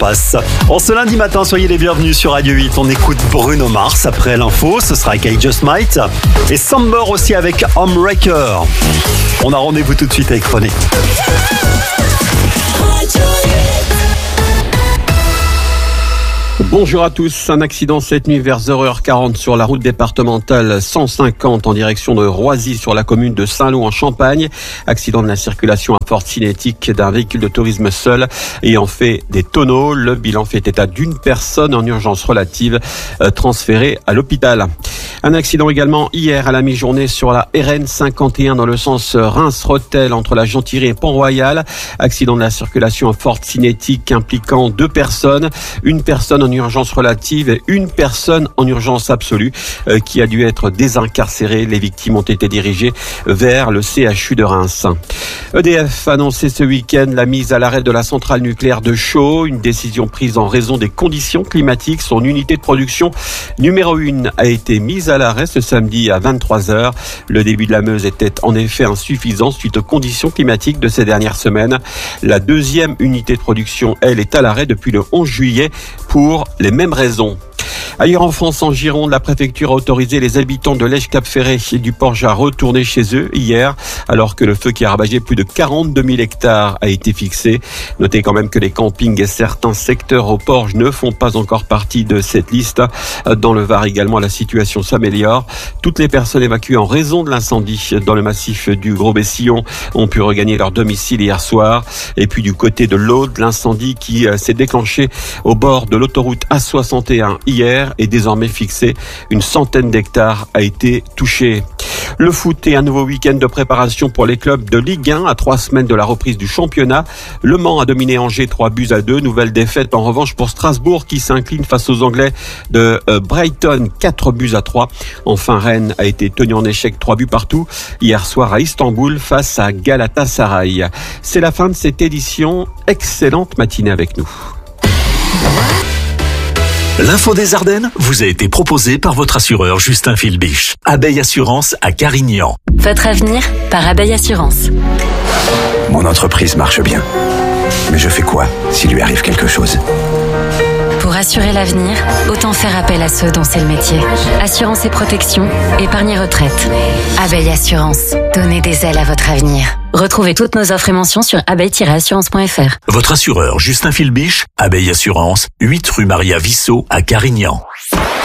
passe. En ce lundi matin, soyez les bienvenus sur Radio 8. On écoute Bruno Mars après l'info. Ce sera avec I Just Might. Et Summer aussi avec Homewrecker. On a rendez-vous tout de suite avec René. Bonjour à tous. Un accident cette nuit vers 0h40 sur la route départementale 150 en direction de Roisy sur la commune de Saint-Lô en Champagne. Accident de la circulation à forte cinétique d'un véhicule de tourisme seul ayant fait des tonneaux. Le bilan fait état d'une personne en urgence relative transférée à l'hôpital. Un accident également hier à la mi-journée sur la RN 51 dans le sens Reims-Rethel entre la Gentilly et Pont-Royal. Accident de la circulation à forte cinétique impliquant 2 personnes. Une personne en urgence relative et une personne en urgence absolue qui a dû être désincarcérée. Les victimes ont été dirigées vers le CHU de Reims. EDF a annoncé ce week-end la mise à l'arrêt de la centrale nucléaire de Chaux, une décision prise en raison des conditions climatiques. Son unité de production numéro 1 a été mise à l'arrêt ce samedi à 23h. Le début de la Meuse était en effet insuffisant suite aux conditions climatiques de ces dernières semaines. La deuxième unité de production, elle, est à l'arrêt depuis le 11 juillet pour les mêmes raisons. Ailleurs en France, en Gironde, la préfecture a autorisé les habitants de Lège-Cap-Ferré et du Porge à retourner chez eux hier, alors que le feu qui a ravagé plus de 42 000 hectares a été fixé. Notez quand même que les campings et certains secteurs au Porge ne font pas encore partie de cette liste. Dans le Var également, la situation s'améliore. Toutes les personnes évacuées en raison de l'incendie dans le massif du Gros-Bessillon ont pu regagner leur domicile hier soir. Et puis du côté de l'Aude, l'incendie qui s'est déclenché au bord de l'autoroute A61 hier est désormais fixé. Une centaine d'hectares a été touchée. Le foot est un nouveau week-end de préparation pour les clubs de Ligue 1 à 3 semaines de la reprise du championnat. Le Mans a dominé Angers 3-2. Nouvelle défaite en revanche pour Strasbourg qui s'incline face aux Anglais de Brighton 4-3. Enfin, Rennes a été tenu en échec 3 buts partout hier soir à Istanbul face à Galatasaray. C'est la fin de cette édition. Excellente matinée avec nous. L'info des Ardennes vous a été proposée par votre assureur Justin Philbiche. Abeille Assurance à Carignan. Votre avenir par Abeille Assurance. Mon entreprise marche bien. Mais je fais quoi s'il lui arrive quelque chose ? Pour assurer l'avenir, autant faire appel à ceux dont c'est le métier. Assurance et protection, épargne et retraite. Abeille Assurance. Donnez des ailes à votre avenir. Retrouvez toutes nos offres et mentions sur abeille-assurance.fr. Votre assureur Justin Philbiche, Abeille Assurance, 8 rue Maria Vissot à Carignan.